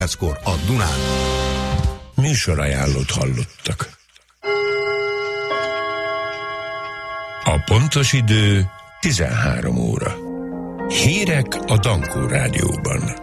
Perckor a Dunán. Műsorajánlót hallottak. A pontos idő 13 óra. Hírek a Dankó Rádióban.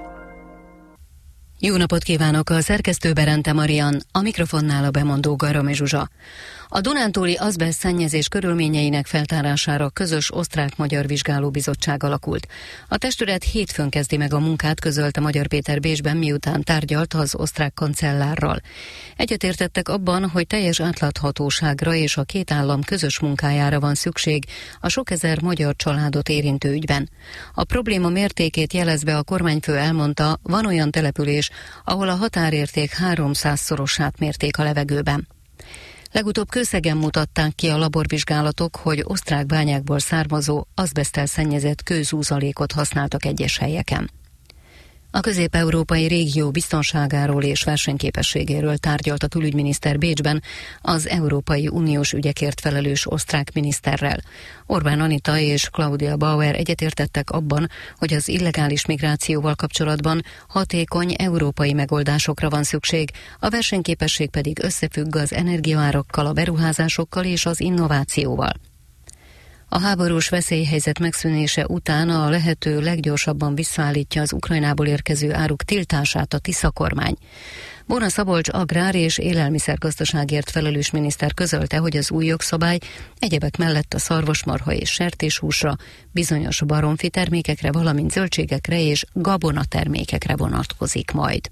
Jó napot kívánok, a szerkesztő Berente Marian, a mikrofonnál a bemondó Garomi Zsuzsa. A dunántúli azbeszt szennyezés körülményeinek feltárására közös osztrák-magyar vizsgálóbizottság alakult. A testület hétfőn kezdi meg a munkát, közölte Magyar Péter Bécsben, miután tárgyalt az osztrák kancellárral. Egyetértettek abban, hogy teljes átláthatóságra és a két állam közös munkájára van szükség a sok ezer magyar családot érintő ügyben. A probléma mértékét jelezve a kormányfő elmondta, van olyan település, ahol a határérték 300-szorosát mérték a levegőben. Legutóbb Kőszegen mutatták ki a laborvizsgálatok, hogy osztrák bányákból származó azbeszttel szennyezett kőzúzalékot használtak egyes helyeken. A közép-európai régió biztonságáról és versenyképességéről tárgyalt a külügyminiszter Bécsben az Európai Uniós ügyekért felelős osztrák miniszterrel. Orbán Anita és Claudia Bauer egyetértettek abban, hogy az illegális migrációval kapcsolatban hatékony európai megoldásokra van szükség, a versenyképesség pedig összefügg az energiaárakkal, a beruházásokkal és az innovációval. A háborús veszélyhelyzet megszűnése után a lehető leggyorsabban visszaállítja az Ukrajnából érkező áruk tiltását a Tisza kormány. Bóna Szabolcs agrár- és élelmiszergazdaságért felelős miniszter közölte, hogy az új jogszabály egyebek mellett a szarvasmarha és sertéshúsra, bizonyos baromfi termékekre, valamint zöldségekre és gabonatermékekre vonatkozik majd.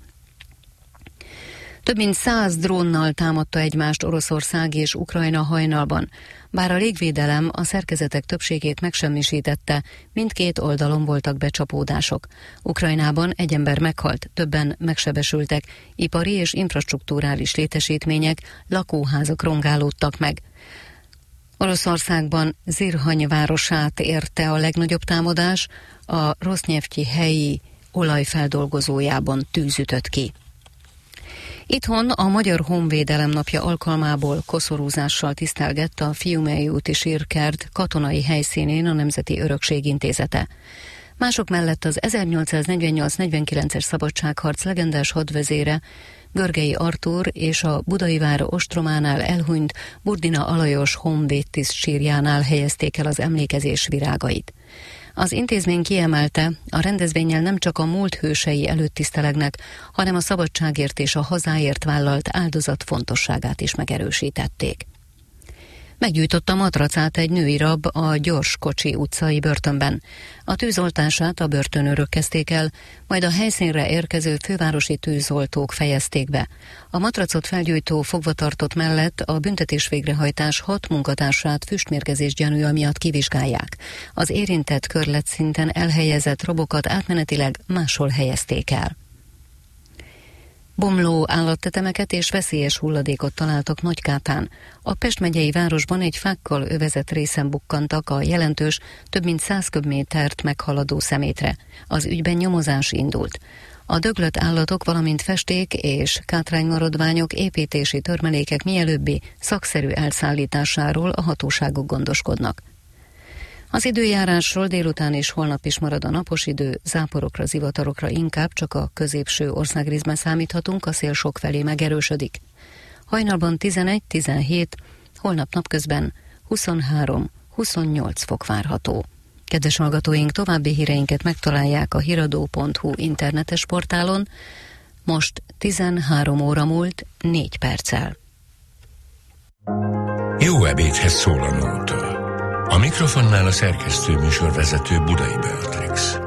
Több mint 100 drónnal támadta egymást Oroszország és Ukrajna hajnalban. Bár a légvédelem a szerkezetek többségét megsemmisítette, mindkét oldalon voltak becsapódások. Ukrajnában egy ember meghalt, többen megsebesültek, ipari és infrastrukturális létesítmények, lakóházak rongálódtak meg. Oroszországban Zirhany városát érte a legnagyobb támadás, a Rosznyevtyi helyi olajfeldolgozójában tűz ütött ki. Itthon a Magyar Honvédelem napja alkalmából koszorúzással tisztelgett a Fiumei úti sírkert katonai helyszínén a Nemzeti Örökség Intézete. Mások mellett az 1848-49-es szabadságharc legendás hadvezére, Görgei Artúr és a Budai vár ostrománál elhunyt Burdina Alajos honvédtiszt sírjánál helyezték el az emlékezés virágait. Az intézmény kiemelte, a rendezvénnyel nem csak a múlt hősei előtt tisztelegnek, hanem a szabadságért és a hazáért vállalt áldozat fontosságát is megerősítették. Meggyújtotta matracát egy női rab a Gyorskocsi utcai börtönben. A tűzoltását a börtönőrök kezdték el, majd a helyszínre érkező fővárosi tűzoltók fejezték be. A matracot felgyújtó fogvatartott mellett a büntetés végrehajtás 6 munkatársát füstmérgezés gyanúja miatt kivizsgálják. Az érintett körletszinten elhelyezett robokat átmenetileg máshol helyezték el. Bomló állattetemeket és veszélyes hulladékot találtak Nagykátán. A Pest megyei városban egy fákkal övezett részen bukkantak a jelentős, több mint 100 köbmétert meghaladó szemétre. Az ügyben nyomozás indult. A döglött állatok, valamint festék és kátránymaradványok, építési törmelékek mielőbbi szakszerű elszállításáról a hatóságok gondoskodnak. Az időjárásról: délután és holnap is marad a napos idő, záporokra, zivatarokra inkább csak a középső országrészben számíthatunk, a szél sokfelé megerősödik. Hajnalban 11-17, holnap napközben 23-28 fok várható. Kedves hallgatóink, további híreinket megtalálják a hiradó.hu internetes portálon. Most 13 óra múlt 4 perccel. Jó ebédhez szól a nóta. A mikrofonnál a szerkesztő műsorvezető Budai Beatrix.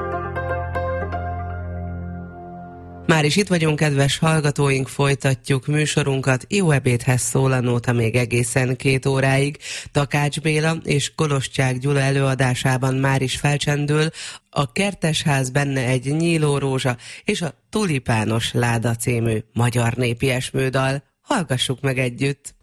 Már is itt vagyunk, kedves hallgatóink, folytatjuk műsorunkat. Jó ebédhez szól a nóta még egészen 2 óráig. Takács Béla és Koloscsák Gyula előadásában már is felcsendül a Kertesház, benne egy nyíló rózsa és a Tulipános láda című magyar népi esmődal. Hallgassuk meg együtt!